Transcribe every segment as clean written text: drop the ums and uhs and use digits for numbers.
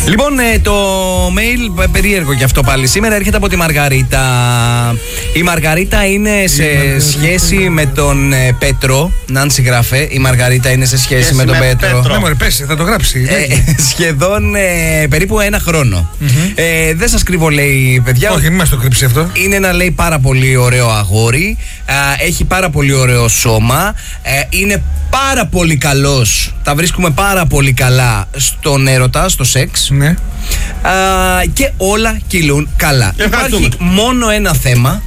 Λοιπόν, το mail περίεργο κι αυτό πάλι. Σήμερα έρχεται από τη Μαργαρίτα. Η Μαργαρίτα είναι σε σχέση με τον Πέτρο. Νάνση γράφε. Η Μαργαρίτα είναι σε σχέση με τον Πέτρο. Ναι, μωρέ, πες, θα το γράψει. Σχεδόν περίπου 1 χρόνο. Δεν σας κρύβω, λέει, παιδιά. Όχι, μην μας το κρύψει αυτό. Είναι ένα, λέει, πάρα πολύ ωραίο αγόρι. Έχει πάρα πολύ ωραίο σώμα. Είναι πάρα πολύ καλός. Τα βρίσκουμε πάρα πολύ καλά στον έρωτα, στο σεξ. Ναι. Και όλα κυλούν καλά. Υπάρχει μόνο ένα θέμα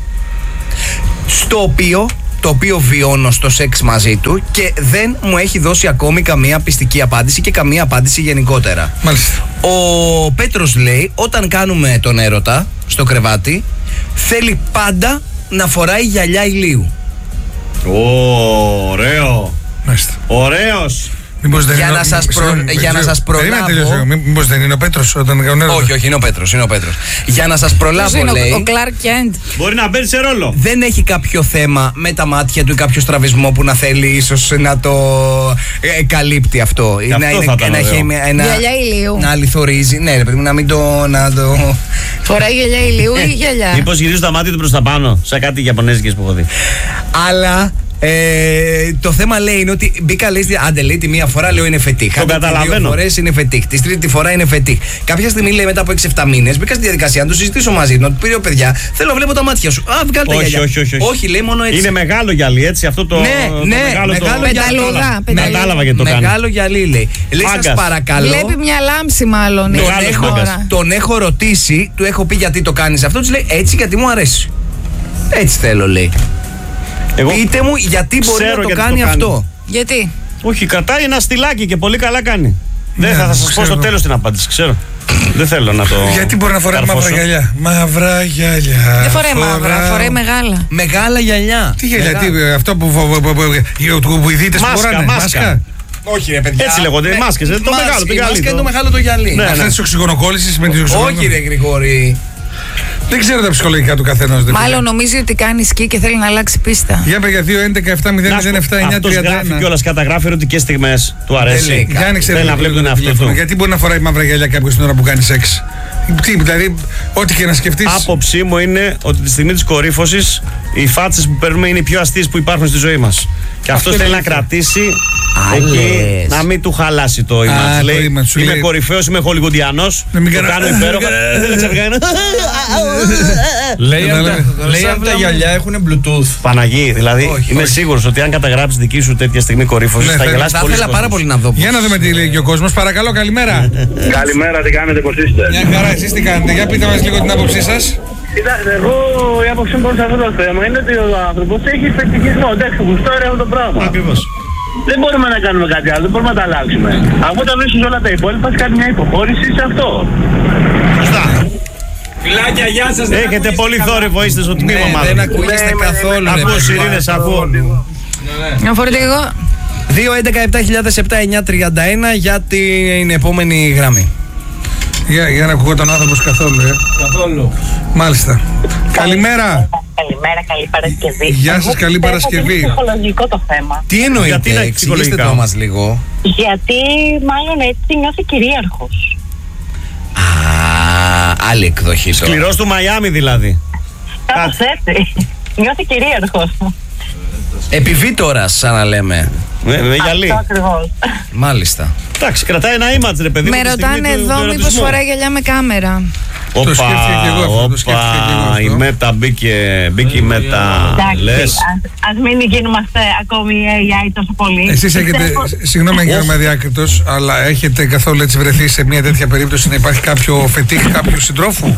το οποίο βιώνω στο σεξ μαζί του και δεν μου έχει δώσει ακόμη καμία πιστική απάντηση και καμία απάντηση γενικότερα. Μάλιστα. Ο Πέτρος λέει, όταν κάνουμε τον έρωτα στο κρεβάτι, θέλει πάντα να φοράει γυαλιά ηλίου. Ωραίο. Μάλιστα. Ωραίος. Για να σας προλάβω. Μήπως δεν είναι ο Πέτρος όταν κάνουν έρωτα? Όχι, είναι ο Πέτρος. Για να σας προλάβω, λέει. Ο Κλάρκ Κέντ. Μπορεί να μπαίνει σε ρόλο. Δεν έχει κάποιο θέμα με τα μάτια του ή κάποιο στραβισμό που να θέλει ίσως να το καλύπτει αυτό. Να έχει γυαλιά ηλίου. Να αληθορίζει. Ναι, ρε παιδί μου, να μην το. Φοράει γυαλιά ηλίου ή γυαλιά? Μήπως γυρίζουν τα μάτια του προς τα πάνω, σαν κάτι Ιαπωνέζικες που έχω δει. Αλλά. Το θέμα, λέει, είναι ότι μπήκα, λέει, άντε, λέει, τη μία φορά, λέω, είναι φετίχ. Το καταλαβαίνω. Τις 2 φορές είναι φετίχ. Τη τρίτη φορά είναι φετίχ. Κάποια στιγμή, λέει, μετά από 6-7 μήνες, μπήκα στη διαδικασία να το συζητήσω μαζί του. Να του πει, ρε παιδιά, θέλω να βλέπω τα μάτια σου. Βγάλτε τα γυαλιά. Όχι, λέει, μόνο έτσι. Είναι μεγάλο γυαλί, έτσι, αυτό το. Ναι, μεγάλο γυαλί. Κατάλαβα γιατί το κάνει. Μεγάλο γυαλί, λέει. Λέει, σας παρακαλώ. Βλέπει μια λάμψη, μάλλον. Τον έχω ρωτήσει, του έχω πει γιατί το κάνεις αυτό. Του λέει, έτσι, γιατί μου αρέσει. Έτσι θέλω, λέει. Πείτε μου γιατί μπορεί να το κάνει αυτό. Γιατί? Όχι, κρατάει ένα στυλάκι και πολύ καλά κάνει. Δεν θα σας πω στο τέλος την απάντηση, ξέρω. Δεν θέλω να το. Γιατί μπορεί να φοράει μαύρα γυαλιά? Μαύρα γυαλιά. Δεν φοράει μαύρα, φοράει μεγάλα. Μεγάλα γυαλιά. Τι γυαλιά, αυτό που οι δίτες φοράνε? Μάσκα. Όχι, ρε παιδιά. Έτσι λέγονται οι μάσκες. Το μεγάλο, το γυαλί. Είναι το μεγάλο το γυαλί. Αυτές τις οξυγονοκόλλησεις με τις οξυγονοκόλλησεις. Όχι, ρε Γρηγόρη. Δεν ξέρω τα ψυχολογικά του καθενός. Μάλλον νομίζει ότι κάνει σκι και θέλει να αλλάξει πίστα. Για παιδιά, 2-11-7-0-0-7-9-31. Αυτός γράφει κιόλας, καταγράφει ότι και στιγμές του αρέσει. Θέλει να βλέπει τον εαυτό του. Γιατί μπορεί να φοράει μαύρα γυαλιά κάποιος την ώρα που κάνει σεξ? Δηλαδή, ό,τι και να σκεφτείς. Άποψή μου είναι ότι τη στιγμή της κορύφωσης οι φάτσες που παίρνουμε είναι οι πιο αστείες που υπάρχουν στη ζωή μας. Και αυτός θέλει να κρατήσει εκεί, να μην του χαλάσει το image. Λέει, είμαι κορυφαίος, είμαι χολιγουντιανός, το κάνω υπέροχα. Λέει αν τα γυαλιά έχουν Bluetooth. Παναγί, δηλαδή είμαι σίγουρος ότι αν καταγράψεις δική σου τέτοια στιγμή κορύφωσης θα γελάσει πολύ. Θα ήθελα πάρα πολύ να δω. Για να δούμε τι λέει και ο κόσμος. Παρακαλώ, καλημέρα. Καλημέρα, τι κάνετε, πώς είστε? Μια χαρά, εσείς τι κάνετε? Για πείτε μας λίγο την άποψή σας. Κοιτάξτε, εγώ η άποψή μου σε αυτό το θέμα είναι ότι ο άνθρωπος έχει φετικισμό. Εντάξει, γουστάρει αυτό το πράγμα. Ακριβώς. Δεν μπορούμε να κάνουμε κάτι άλλο, δεν μπορούμε να τα αλλάξουμε. Αφού τα βρίσκεις όλα τα υπόλοιπα, κάνει μια υποχώρηση σε αυτό. Σωστά. Φιλάκια, γεια σας. Έχετε πολύ θόρυβο, είστε στο τμήμα μάλλον. Δεν ακούγεστε καθόλου. Ακούω σιρήνες, ακούω. Να φορτηγό. 2-11-7-007-9-31 για την επόμενη γραμμή. Για να ακούω τον άνθρωπο καθόλου, Καθόλου. Μάλιστα. Καλημέρα. Καλημέρα, καλή Παρασκευή. Γεια σας, καλή Παρασκευή. Είναι ψυχολογικό το θέμα. Τι εννοείται, εξηγήστε το μας λίγο. Γιατί μάλλον έτσι νιώθει κυρίαρχος. Άλλη εκδοχή τώρα. Σκληρός του Μαϊάμι δηλαδή. Κάπως έτσι. Νιώθει κυρίαρχος. Επιβίτορας, σαν να λέμε. Με γυαλί. Αυτό ακριβώς. Μάλιστα. Εντάξει, κρατάει ένα image, ρε παιδί. Με ρωτάνε εδώ μήπως φοράει γυαλιά με κάμερα. Το σκέφτηκα και εγώ αυτό. Η Μέτα μπήκε η Μέτα. Λες. Ας μην γίνομαστε ακόμη AI τόσο πολύ. Εσείς έχετε, συγγνώμη αν γίνομαι αδιάκριτος, αλλά έχετε καθόλου έτσι βρεθεί σε μια τέτοια περίπτωση να υπάρχει κάποιο φετίχ κάποιου συντρόφου?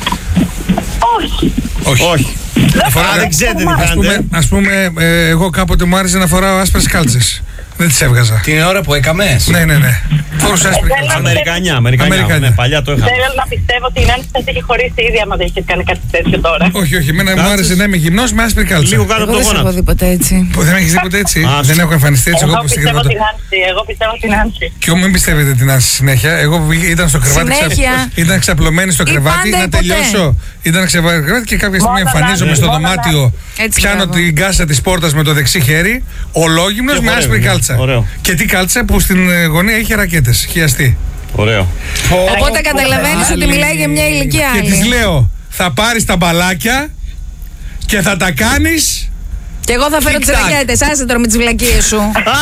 Όχι. Δεν ξέρετε τι κάνετε. Ας πούμε, εγώ κάποτε μου άρεσε να φοράω άσπρες κάλτσες. Δεν τις έβγαζα. Την ώρα που έκαμες. Ναι. Φορούσα άσπρη κάλτσα. Αμερικανιά. Ναι, παλιά το είχαμε. Θέλω να πιστεύω ότι η Νάνση θα έχει χωρίσει ήδη άμα δεν είχε κάνει κάτι τέτοιο τώρα. Όχι, εμένα μου άρεσε να είμαι γυμνός με άσπρη κάλτσα. Λίγο κάτω από το Δεν έχω γόνατο. δει ποτέ έτσι. Δεν έχεις δει ποτέ έτσι? Δεν έχω εμφανιστεί έτσι εγώ που στην Εγώ κρεβάτα. πιστεύω την Νάνση. Και μην πιστεύετε την Νάνση συνέχεια. Εγώ ήταν στο κρεβάτι, ήταν ξαπλωμένη στο κρεβάτι να τελειώσω. Ήταν ξαπλωμένη και κάποια στιγμή εμφανίζομαι στο δωμάτιο. Πιάνω την κάσα της πόρτας με το δεξί χέρι, ολόγυμνος με άσπρη κάλτσα. Και τι κάλτσα που στην γωνία είχε ρακέτες, χιαστή. Ωραίο. Οπότε καταλαβαίνεις ότι μιλάει για μια ηλικία άλλη. Και της λέω, θα πάρεις τα μπαλάκια και θα τα κάνεις. Και εγώ θα φέρω τις ρακέτες, άσε τώρα με τις βλακίες σου.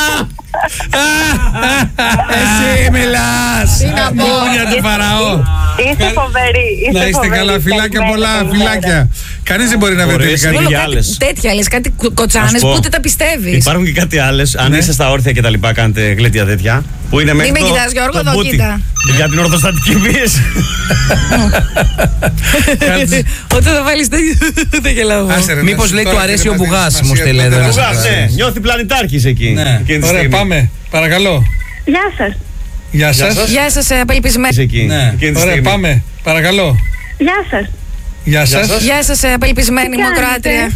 Εσύ μιλάς. Τι να πω για το Φαραώ. Είστε φοβεροί. Να είστε καλά, φιλάκια πολλά, φιλάκια. Κανείς δεν μπορεί να βρει τέτοια λες, κάτι κοτσάνες που ούτε τα πιστεύεις. Υπάρχουν και κάτι άλλες. Αν είστε στα όρθια και τα λοιπά, κάνετε γλέτια τέτοια. Που είναι μέχρι Μην με κοιτάς, Γιώργο, εδώ κοίτα. Για την ορθοστατική πίεση. Όταν θα βάλεις δεν γελάω. Μήπως λέει του αρέσει ο μπουγάς, μου στέλνει εδώ. Ναι, νιώθει πλανητάρχης εκεί. Ωραία, πάμε. Παρακαλώ. Γεια σας. Γεια σας. Γεια σας, απελπισμένη. Ωραία, πάμε. Παρακαλώ. Γεια σας. Γεια σας. Γεια σας, απελπισμένη μου κράτρια.